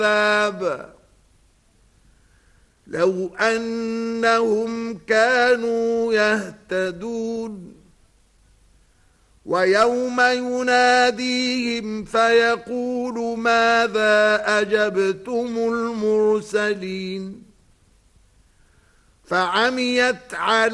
عذابا لو أنهم كانوا يهتدون ويوم يناديهم فيقول ماذا أجبتم المرسلين فعميت على